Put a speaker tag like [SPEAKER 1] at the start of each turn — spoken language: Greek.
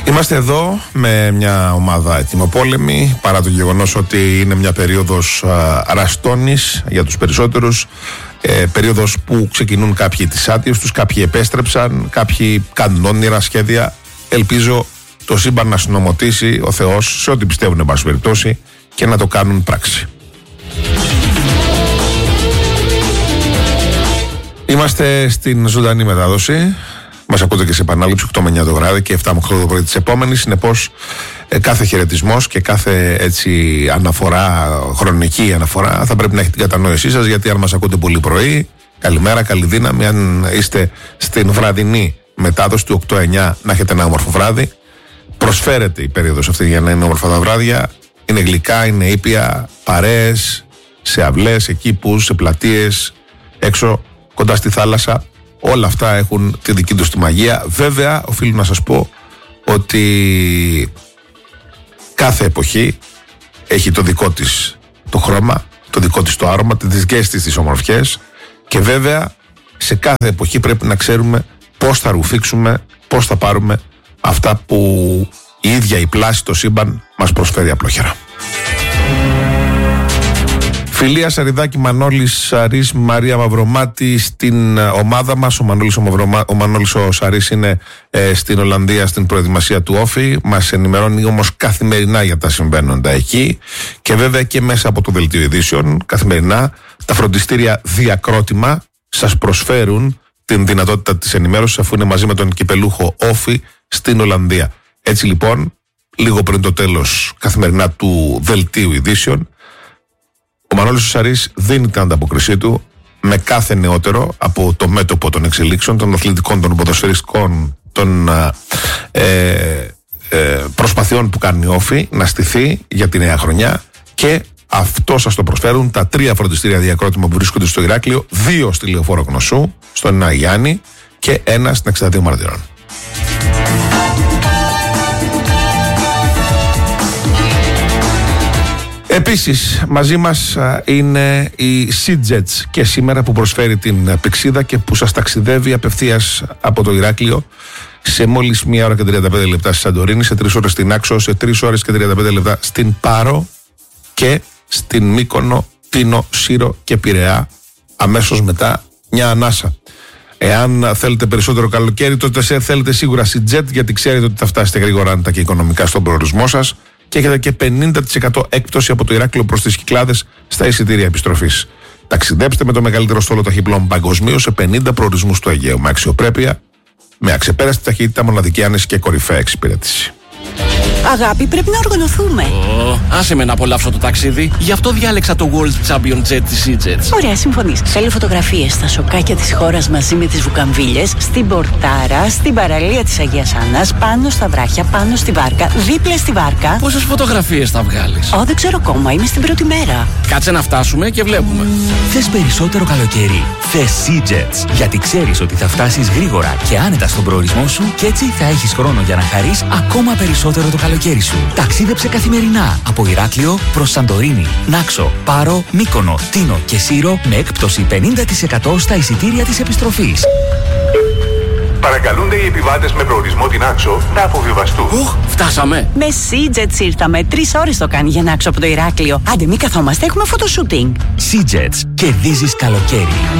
[SPEAKER 1] Είμαστε εδώ με μια ομάδα ετοιμοπόλεμη, παρά το γεγονός ότι είναι μια περίοδος αραστώνης για τους περισσότερους, περίοδος που ξεκινούν κάποιοι τις άδειες τους, κάποιοι επέστρεψαν, κάποιοι κάνουν όνειρα, σχέδια. Ελπίζω το σύμπαν να συνομωτήσει ο Θεός σε ό,τι πιστεύουν εν πάση περιπτώσει και να το κάνουν πράξη. Είμαστε στην ζωντανή μετάδοση. Μας ακούτε και σε επανάληψη 8 με 9 το βράδυ και 7 με 8 το πρωί της επόμενης. Συνεπώς, κάθε χαιρετισμός και κάθε έτσι αναφορά, χρονική αναφορά, θα πρέπει να έχει την κατανόησή σας, γιατί αν μας ακούτε πολύ πρωί, καλημέρα, καλή δύναμη. Αν είστε στην βραδινή μετάδοση του 8-9, να έχετε ένα όμορφο βράδυ. Προσφέρεται η περίοδος αυτή για να είναι όμορφα τα βράδια. Είναι γλυκά, είναι ήπια, παρέες, σε αυλές, σε κήπους, σε πλατείες, έξω, κοντά στη θάλασσα. Όλα αυτά έχουν τη δική τους τη μαγεία. Βέβαια, οφείλω να σας πω ότι κάθε εποχή έχει το δικό της το χρώμα, το δικό της το άρωμα, τις δικές της τις ομορφιές, και βέβαια σε κάθε εποχή πρέπει να ξέρουμε πώς θα ρουφήξουμε, πώς θα πάρουμε αυτά που η ίδια η πλάση, το σύμπαν μας προσφέρει απλόχερα. Φιλία Σαριδάκη, Μανώλης Σαρής, Μαρία Μαυρομάτη στην ομάδα μας. Ο Μανώλης ο Σαρής είναι στην Ολλανδία στην προετοιμασία του Όφη. Μας ενημερώνει όμως καθημερινά για τα συμβαίνοντα εκεί, και βέβαια και μέσα από το δελτίο ειδήσεων καθημερινά τα φροντιστήρια Διακρότημα σας προσφέρουν την δυνατότητα της ενημέρωσης, αφού είναι μαζί με τον κυπελούχο Όφη στην Ολλανδία. Έτσι λοιπόν, λίγο πριν το τέλος καθημερινά του δελτίου ειδήσεων, ο Μανώλης ο Σαρής δίνει την ανταπόκρισή του με κάθε νεότερο από το μέτωπο των εξελίξεων, των αθλητικών, των ποδοσφαιριστικών, των προσπαθειών που κάνει η Όφη να στηθεί για τη νέα χρονιά, και αυτό σας το προσφέρουν τα 3 φροντιστήρια Διακρότημα που βρίσκονται στο Ηράκλειο, 2 στη Λεωφόρο Γνωσού, στον Νέα Γιάννη, και 1 στην 62 Μαρτυρών. Επίσης, μαζί μας είναι η SeaJets, και σήμερα που προσφέρει την πηξίδα και που σας ταξιδεύει απευθείας από το Ηράκλειο σε μόλις 1 ώρα και 35 λεπτά στη Σαντορίνη, σε 3 ώρες στην Άξο, σε 3 ώρες και 35 λεπτά στην Πάρο και στην Μύκονο, Τίνο, Σύρο και Πειραιά. Αμέσως μετά μια ανάσα. Εάν θέλετε περισσότερο καλοκαίρι, τότε θέλετε σίγουρα SeaJet, γιατί ξέρετε ότι θα φτάσετε γρήγορα άνετα και οικονομικά στον προορισμό σας, και έχετε και 50% έκπτωση από το Ηράκλειο προς τις Κυκλάδες στα εισιτήρια επιστροφής. Ταξιδέψτε με το μεγαλύτερο στόλο ταχυπλών παγκοσμίως σε 50 προορισμούς του Αιγαίου, με αξιοπρέπεια, με αξεπέραστη ταχύτητα, μοναδική άνεση και κορυφαία εξυπηρέτηση.
[SPEAKER 2] Αγάπη, πρέπει να οργανωθούμε.
[SPEAKER 3] Άσε με να απολαύσω το ταξίδι. Γι' αυτό διάλεξα το World Champion Jet της SeaJets.
[SPEAKER 2] Ωραία, συμφωνείς. Θέλω φωτογραφίες στα σοκάκια της χώρας μαζί με τις βουκαμβίλες, στην Πορτάρα, στην παραλία της Αγίας Άννας, πάνω στα βράχια, πάνω στη βάρκα, δίπλα στη βάρκα.
[SPEAKER 3] Πόσες φωτογραφίες θα βγάλεις?
[SPEAKER 2] Δεν ξέρω ακόμα, είμαι στην πρώτη μέρα.
[SPEAKER 3] Κάτσε να φτάσουμε και βλέπουμε.
[SPEAKER 4] Θες περισσότερο καλοκαίρι? Θες SeaJets, γιατί ξέρεις ότι θα φτάσεις γρήγορα και άνετα στον προορισμό σου, και έτσι θα έχεις χρόνο για να χαρείς ακόμα περισσότερο το καλοκαίρι σου. Ταξίδεψε καθημερινά από Ηράκλειο προς Σαντορίνη, Νάξο, Πάρο, Μύκονο, Τίνο και Σύρο με έκπτωση 50% στα εισιτήρια της επιστροφής.
[SPEAKER 5] Παρακαλούνται οι επιβάτες με προορισμό την Άξο να αποβιβαστούν.
[SPEAKER 3] Φτάσαμε.
[SPEAKER 2] Με SeaJets ήρθαμε. 3 ώρες το κάνει για να Άξο από το Ηράκλειο. Άντε, μη καθόμαστε, έχουμε φωτοσούτινγκ.
[SPEAKER 4] SeaJets, κερδίζεις καλοκαίρι.